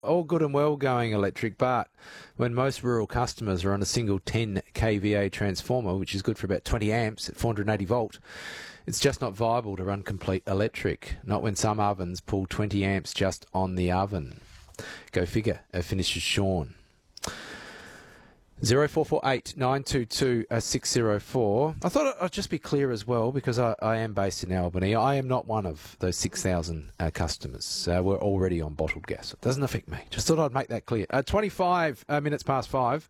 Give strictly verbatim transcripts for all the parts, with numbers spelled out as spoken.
all good and well going electric, but when most rural customers are on a single ten k V A transformer, which is good for about twenty amps at four hundred eighty volt, it's just not viable to run complete electric, not when some ovens pull twenty amps just on the oven. Go figure, uh, finishes Sean. zero four four eight nine two two six zero four. I thought I'd just be clear as well, because I, I am based in Albany. I am not one of those six thousand uh, customers. Uh, we're already on bottled gas. It doesn't affect me. Just thought I'd make that clear. Uh, twenty-five uh, minutes past five.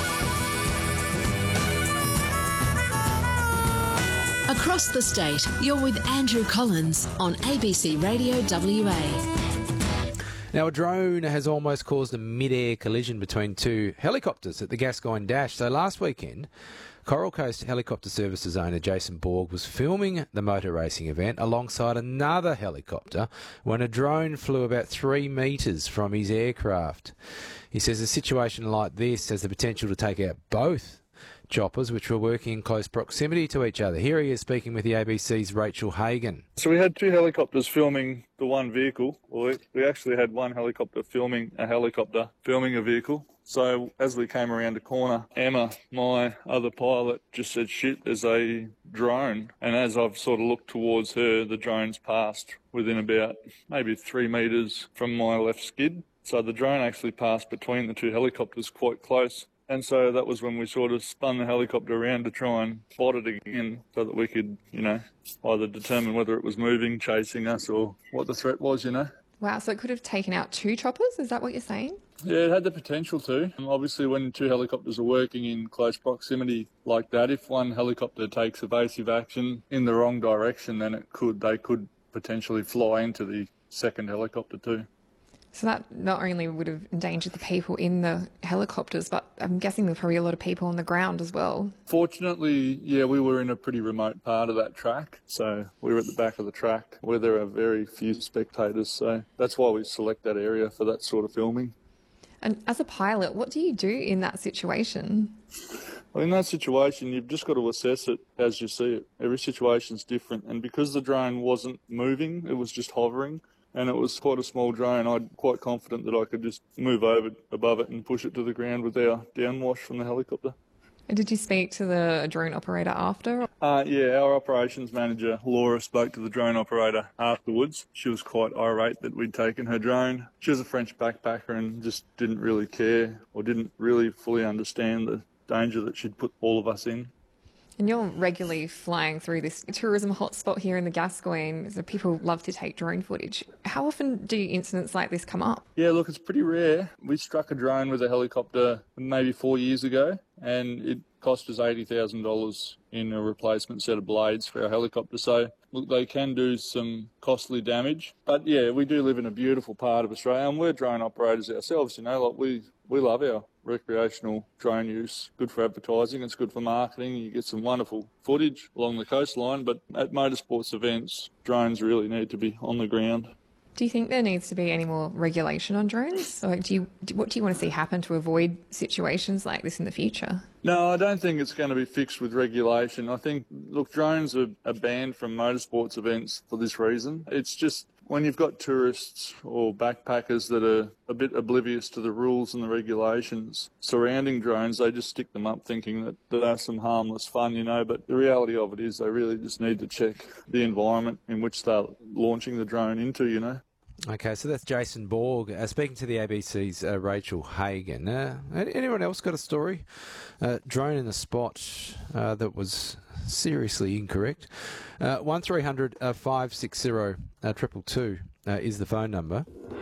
Across the state, you're with Andrew Collins on A B C Radio W A. Now, a drone has almost caused a mid-air collision between two helicopters at the Gascoyne Dash. So last weekend, Coral Coast Helicopter Services owner Jason Borg was filming the motor racing event alongside another helicopter when a drone flew about three metres from his aircraft. He says a situation like this has the potential to take out both choppers, which were working in close proximity to each other. Here he is speaking with the A B C's Rachel Hagan. So we had two helicopters filming the one vehicle. Well, we actually had one helicopter filming a helicopter filming a vehicle. So as we came around the corner, Emma, my other pilot, just said, shit, there's a drone. And as I've sort of looked towards her, the drone's passed within about maybe three metres from my left skid. So the drone actually passed between the two helicopters quite close. And so that was when we sort of spun the helicopter around to try and spot it again so that we could, you know, either determine whether it was moving, chasing us, or what the threat was, you know. Wow, so it could have taken out two choppers? Is that what you're saying? Yeah, it had the potential to. And obviously, when two helicopters are working in close proximity like that, if one helicopter takes evasive action in the wrong direction, then it could they could potentially fly into the second helicopter too. So that not only would have endangered the people in the helicopters, but I'm guessing there were probably a lot of people on the ground as well. Fortunately, yeah, we were in a pretty remote part of that track. So we were at the back of the track where there are very few spectators. So that's why we select that area for that sort of filming. And as a pilot, what do you do in that situation? Well, in that situation, you've just got to assess it as you see it. Every situation's different. And because the drone wasn't moving, it was just hovering, and it was quite a small drone, I'm quite confident that I could just move over above it and push it to the ground with our downwash from the helicopter. And did you speak to the drone operator after? Uh, yeah, our operations manager, Laura, spoke to the drone operator afterwards. She was quite irate that we'd taken her drone. She was a French backpacker and just didn't really care, or didn't really fully understand the danger that she'd put all of us in. And you're regularly flying through this tourism hotspot here in the Gascoyne, so people love to take drone footage. How often do incidents like this come up? Yeah, look, it's pretty rare. We struck a drone with a helicopter maybe four years ago, and it cost us eighty thousand dollars in a replacement set of blades for our helicopter. So, look, they can do some costly damage. But, yeah, we do live in a beautiful part of Australia, and we're drone operators ourselves, you know, like we, we love our recreational drone use. Good for advertising, it's good for marketing. You get some wonderful footage along the coastline, but at motorsports events, drones really need to be on the ground. Do you think there needs to be any more regulation on drones? Or do you, what do you want to see happen to avoid situations like this in the future? No, I don't think it's going to be fixed with regulation. I think, look, drones are, are banned from motorsports events for this reason. It's just when you've got tourists or backpackers that are a bit oblivious to the rules and the regulations surrounding drones, they just stick them up thinking that, that that's some harmless fun, you know. But the reality of it is they really just need to check the environment in which they're launching the drone into, you know. Okay, so that's Jason Borg uh, speaking to the A B C's uh, Rachel Hagan. Uh, anyone else got a story? Uh, drone in a spot uh, that was seriously incorrect. Uh, one three hundred five six zero two two uh, is the phone number.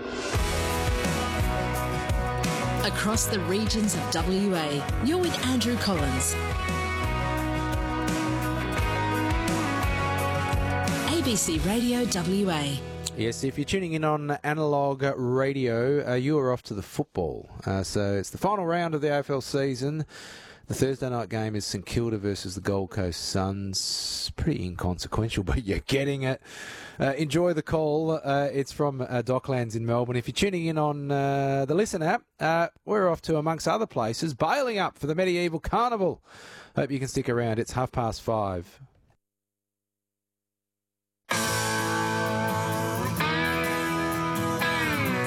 Across the regions of W A, you're with Andrew Collins. A B C Radio W A. Yes, if you're tuning in on Analog Radio, uh, you are off to the football. Uh, so it's the final round of the A F L season. The Thursday night game is St Kilda versus the Gold Coast Suns. Pretty inconsequential, but you're getting it. Uh, enjoy the call. Uh, it's from uh, Docklands in Melbourne. If you're tuning in on uh, the Listen app, uh, we're off to, amongst other places, bailing up for the Medieval Carnival. Hope you can stick around. It's half past five.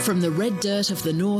From the red dirt of the north